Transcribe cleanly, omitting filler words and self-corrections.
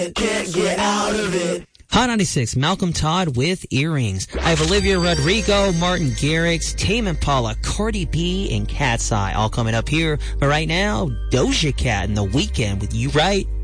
Can't get out of it. Hot 96, Malcolm Todd with Earrings. I have Olivia Rodrigo, Martin Garrix, Tame Impala, Cardi B, and Cat's Eye all coming up here. But right now, Doja Cat and The Weeknd with You Right.